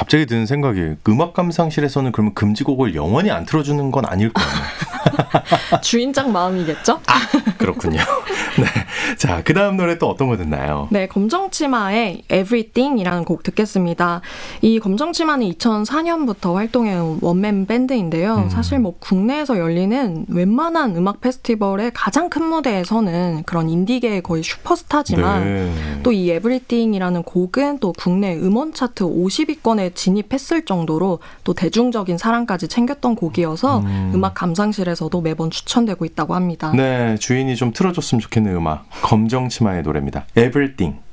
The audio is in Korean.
갑자기 드는 생각이 음악 감상실에서는 그러면 금지곡을 영원히 안 틀어주는 건 아닐 거예요. 주인장 마음이겠죠? 그렇군요. 네. 자, 그 다음 노래 또 어떤 거 듣나요? 네, 검정치마의 Everything이라는 곡 듣겠습니다. 이 검정치마는 2004년부터 활동해온 원맨 밴드인데요. 사실 뭐 국내에서 열리는 웬만한 음악 페스티벌의 가장 큰 무대에서는 그런 인디계의 거의 슈퍼스타지만 네. 또 이 Everything이라는 곡은 또 국내 음원 차트 50위권에 진입했을 정도로 또 대중적인 사랑까지 챙겼던 곡이어서 음악 감상실에서도 매번 추천되고 있다고 합니다. 네, 주인이 좀 틀어줬으면 좋겠는 음악. 검정치마의 노래입니다. Everything.